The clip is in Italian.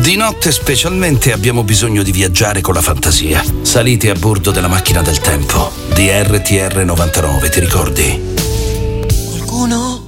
Di notte specialmente abbiamo bisogno di viaggiare con la fantasia. Salite a bordo della macchina del tempo di RTR 99, ti ricordi? Qualcuno